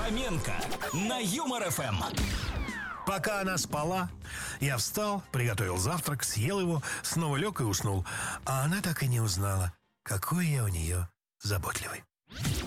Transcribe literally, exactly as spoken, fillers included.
Фоменко на Юмор ФМ. Пока она спала, я встал, приготовил завтрак, съел его, снова лег и уснул. А она так и не узнала, какой я у нее заботливый.